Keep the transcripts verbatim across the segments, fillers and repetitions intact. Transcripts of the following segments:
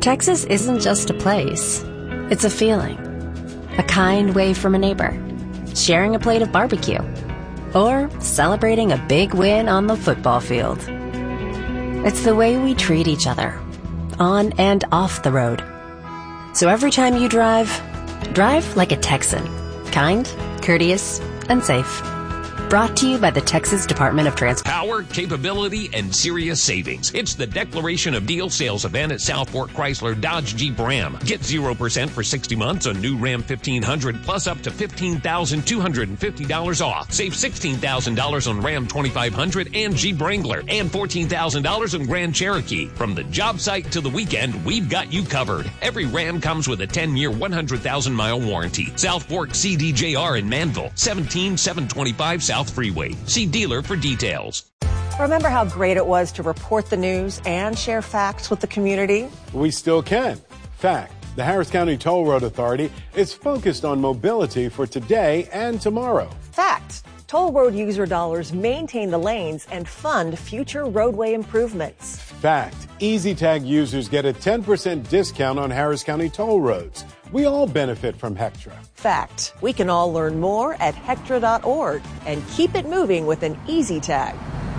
Texas isn't just a place. It's a feeling. A kind wave from a neighbor. Sharing a plate of barbecue. Or celebrating a big win on the football field. It's the way we treat each other. On and off the road. So every time you drive, drive like a Texan. Kind, courteous, and safe. Brought to you by the Texas Department of Transportation. Power, capability, and serious savings. It's the Declaration of Deal sales event at South Fork Chrysler Dodge Jeep Ram. Get zero percent for sixty months on new Ram fifteen hundred plus up to fifteen thousand two hundred fifty dollars off. Save sixteen thousand dollars on Ram twenty-five hundred and Jeep Wrangler and fourteen thousand dollars on Grand Cherokee. From the job site to the weekend, we've got you covered. Every Ram comes with a ten-year, one hundred thousand mile warranty. South Fork C D J R in Manville, seventeen seven twenty-five South Freeway. See dealer for details. Remember how great it was to report the news and share facts with the community? We still can. Fact, the Harris County Toll Road Authority is focused on mobility for today and tomorrow. Fact, toll road user dollars maintain the lanes and fund future roadway improvements. Fact, Easy Tag users get a ten percent discount on Harris County toll roads. We all benefit from Hectra. Fact, we can all learn more at hectra dot org and keep it moving with an Easy Tag.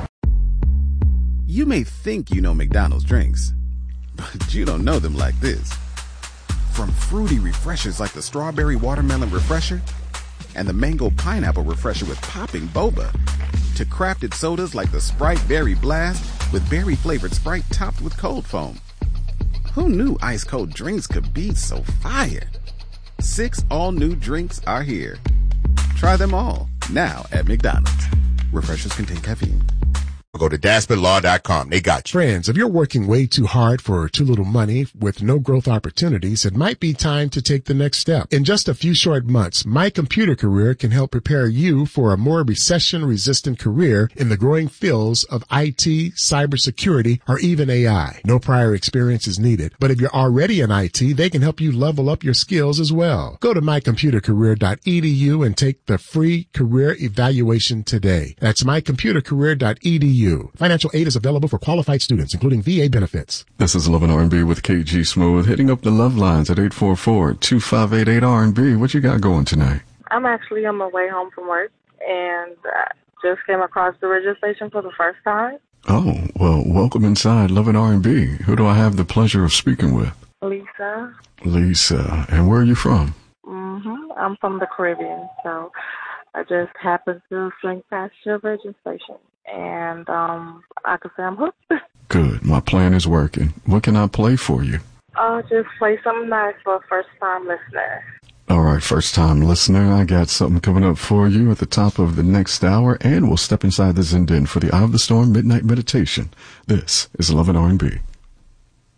You may think you know McDonald's drinks, but you don't know them like this. From fruity refreshers like the Strawberry Watermelon Refresher and the Mango Pineapple Refresher with popping boba, to crafted sodas like the Sprite Berry Blast with berry-flavored Sprite topped with cold foam. Who knew ice-cold drinks could be so fire? Six all-new drinks are here. Try them all, now at McDonald's. Refreshers contain caffeine. Go to Daspit Law dot com. They got you. Friends, if you're working way too hard for too little money with no growth opportunities, it might be time to take the next step. In just a few short months, My Computer Career can help prepare you for a more recession-resistant career in the growing fields of I T, cybersecurity, or even A I. No prior experience is needed, but if you're already in I T, they can help you level up your skills as well. Go to my computer career dot e d u and take the free career evaluation today. That's my computer career dot e d u. Financial aid is available for qualified students, including V A benefits. This is eleven R and B with K G Smooth, hitting up the love lines at eight four four, two five eight, eight R and B. What you got going tonight? I'm actually on my way home from work, and I just came across the radio station for the first time. Oh, well, welcome inside eleven R and B. Who do I have the pleasure of speaking with? Lisa. Lisa. And where are you from? Mm-hmm. I'm from the Caribbean, so I just happened to swing past your radio station. And um, I can say I'm hooked. Good. My plan is working. What can I play for you? Uh, just play something nice for a first-time listener. All right, first-time listener, I got something coming up for you at the top of the next hour, and we'll step inside the Zen Den for the Eye of the Storm Midnight Meditation. This is eleven R and B.